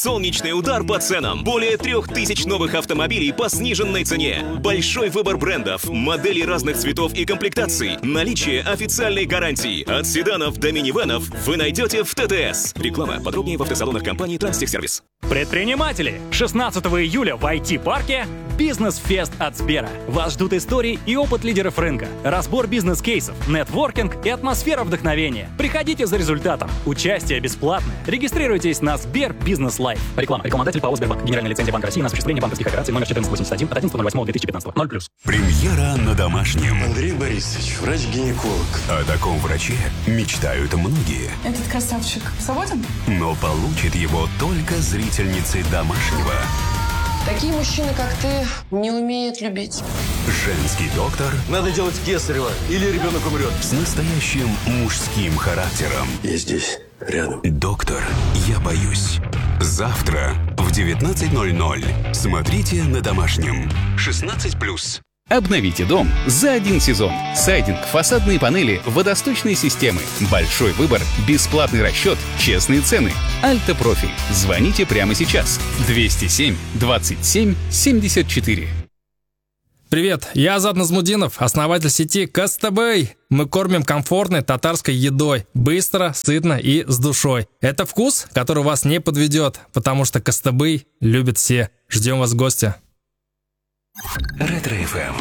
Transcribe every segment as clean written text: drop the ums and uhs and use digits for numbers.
Солнечный удар по ценам. Более 3000 новых автомобилей по сниженной цене. Большой выбор брендов, моделей разных цветов и комплектаций. Наличие официальной гарантии. От седанов до минивэнов вы найдете в ТТС. Реклама. Подробнее в автосалонах компании «Транстехсервис». Предприниматели! 16 июля в IT-парке «Бизнес-фест» от Сбера. Вас ждут истории и опыт лидеров рынка, разбор бизнес-кейсов, нетворкинг и атмосфера вдохновения. Приходите за результатом. Участие бесплатное. Регистрируйтесь на Сбер Бизнес Лайф. Реклама. Рекламодатель ПАО «Сбербанк». Генеральная лицензия Банка России на осуществление банковских операций номер 1481 от 11.08.2015. 0+. Премьера на домашнем. Андрей Борисович, врач-гинеколог. О таком враче мечтают многие. Этот красавчик свободен? Но получит его только зрительницы домашнего. Такие мужчины, как ты, не умеют любить. Женский доктор. Надо делать кесарево, или ребенок умрет. С настоящим мужским характером. Я здесь, рядом. Доктор, я боюсь. Завтра в 19:00. Смотрите на домашнем. 16+. Обновите дом за один сезон. Сайдинг, фасадные панели, водосточные системы. Большой выбор, бесплатный расчет, честные цены. Альта-Профиль. Звоните прямо сейчас. 207 27 74. Привет, я Азат Назмудинов, основатель сети Костабэй. Мы кормим комфортной татарской едой, быстро, сытно и с душой. Это вкус, который вас не подведет, потому что Костабэй любят все. Ждем вас в гости. Ретро-ФМ.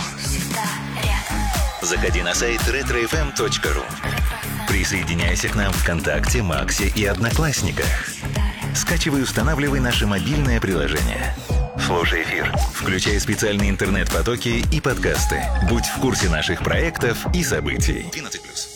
Заходи на сайт retrofm.ru. Присоединяйся к нам ВКонтакте, Максе и Одноклассниках. Скачивай и устанавливай наше мобильное приложение. Слушай эфир, включай специальные интернет-потоки и подкасты. Будь в курсе наших проектов и событий. 12+.